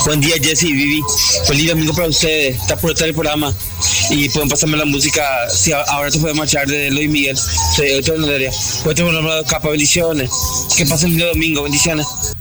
Buen día, Jesse y Vivi. Feliz domingo para ustedes. Está por estar el programa. Y pueden pasarme la música. Si ahora te podemos echar de Luis Miguel. Soy Héctor Noleria. Pues tengo nombrado capa. Bendiciones. Que pasen el lindo domingo. Bendiciones.